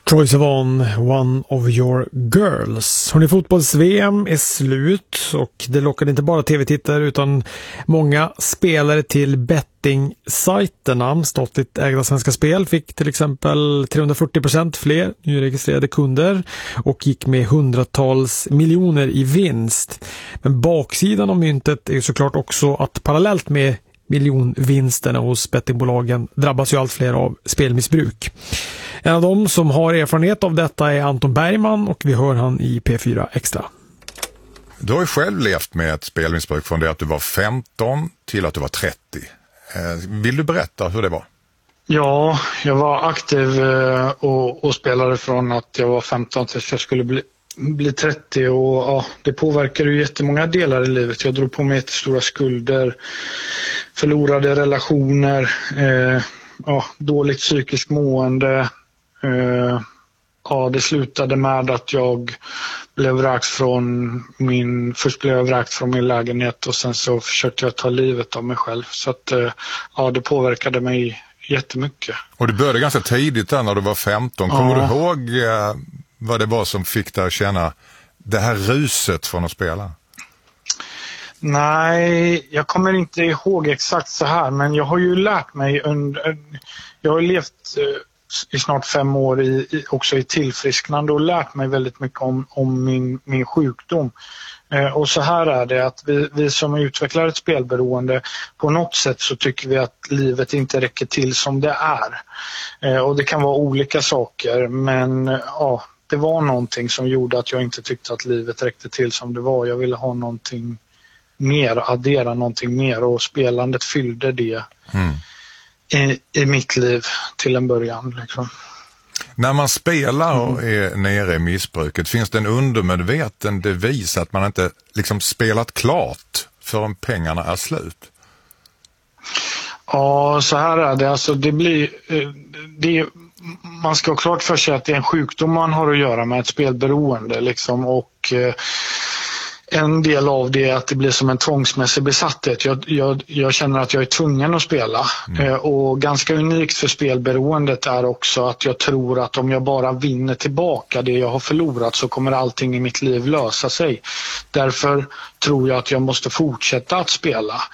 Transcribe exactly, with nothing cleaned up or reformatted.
Troye Sivan, One of Your Girls. Hörrni, fotbolls-V M är slut och det lockade inte bara tv-tittare utan många spelare till betting-sajterna. Statligt ägda Svenska Spel fick till exempel trehundrafyrtio procent fler nyregistrerade kunder och gick med hundratals miljoner i vinst. Men baksidan av myntet är ju såklart också att parallellt med miljonvinsterna hos bettingbolagen drabbas ju allt fler av spelmissbruk. En av dem som har erfarenhet av detta är Anton Bergman och vi hör han i P fyra Extra. Du har ju själv levt med ett spelmissbruk från det att du var femton till att du var trettio. Vill du berätta hur det var? Ja, jag var aktiv och, och spelade från att jag var femton tills jag skulle bli, bli trettio och ja, det påverkade ju jättemånga delar i livet. Jag drog på mig jättestora skulder, förlorade relationer, eh, ja, dåligt psykiskt mående. Eh, ja, det slutade med att jag blev vräkt från min, först blev jag vräkt från min lägenhet och sen så försökte jag ta livet av mig själv. Så att eh, ja, det påverkade mig jättemycket. Och du började ganska tidigt där när du var femton. Kommer ja. du ihåg eh, vad det var som fick dig att känna det här ruset från att spela? Nej, jag kommer inte ihåg exakt så här, men jag har ju lärt mig under, jag har levt i snart fem år i, också i tillfrisknande och lärt mig väldigt mycket om, om min, min sjukdom. Eh, och så här är det att vi, vi som utvecklar ett spelberoende, på något sätt så tycker vi att livet inte räcker till som det är. Eh, och det kan vara olika saker, men ja, det var någonting som gjorde att jag inte tyckte att livet räckte till som det var. Jag ville ha någonting mer, addera någonting mer och spelandet fyllde det mm. i, i mitt liv till en början. Liksom. När man spelar och är nere i missbruket, finns det en undermedveten devis att man inte liksom spelat klart förrän pengarna är slut? Ja, så här är det. Alltså, det blir, det, man ska ha klart för sig att det är en sjukdom man har att göra med ett spelberoende. Liksom, och en del av det är att det blir som en tvångsmässig besatthet. Jag, jag, jag känner att jag är tvungen att spela. Mm. Eh, och ganska unikt för spelberoendet är också att jag tror att om jag bara vinner tillbaka det jag har förlorat så kommer allting i mitt liv lösa sig. Därför tror jag att jag måste fortsätta att spela.